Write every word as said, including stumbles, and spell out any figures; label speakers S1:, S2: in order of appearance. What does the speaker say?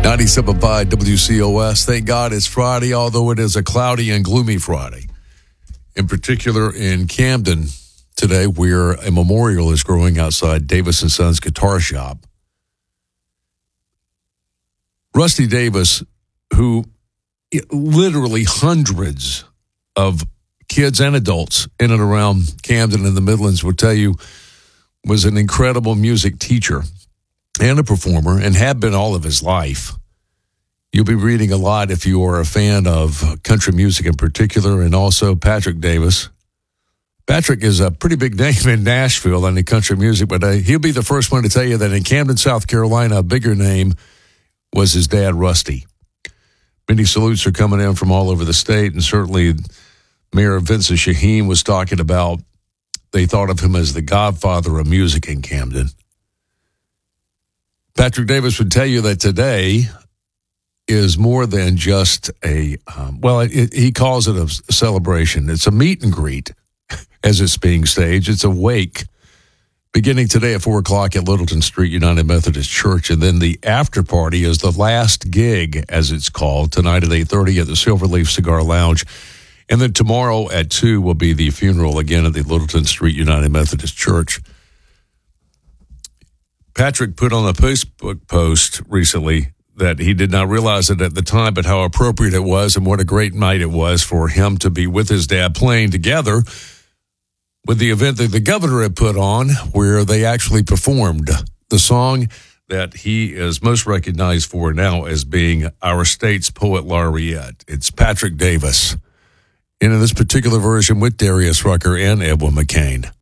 S1: ninety-seven point five W C O S. Thank God it's Friday, although it is a cloudy and gloomy Friday. In particular, in Camden today, where a memorial is growing outside Davis and Sons Guitar Shop. Rusty Davis, who literally hundreds of kids and adults in and around Camden and the Midlands would tell you was an incredible music teacher and a performer, and had been all of his life. You'll be reading a lot if you are a fan of country music in particular, and also Patrick Davis. Patrick is a pretty big name in Nashville and in country music, but uh, he'll be the first one to tell you that in Camden, South Carolina, a bigger name was his dad, Rusty. Many salutes are coming in from all over the state, and certainly Mayor Vincent Shaheen was talking about they thought of him as the godfather of music in Camden. Patrick Davis would tell you that today is more than just a, um, well, it, he calls it a celebration. It's a meet and greet as it's being staged. It's a wake beginning today at four o'clock at Littleton Street United Methodist Church. And then the after party is the last gig, as it's called, tonight at eight thirty at the Silverleaf Cigar Lounge. And then tomorrow at two will be the funeral again at the Littleton Street United Methodist Church. Patrick put on a Facebook post recently that he did not realize it at the time, but how appropriate it was and what a great night it was for him to be with his dad playing together with the event that the governor had put on, where they actually performed the song that he is most recognized for now as being our state's poet laureate. It's Patrick Davis, and in this particular version with Darius Rucker and Edwin McCain.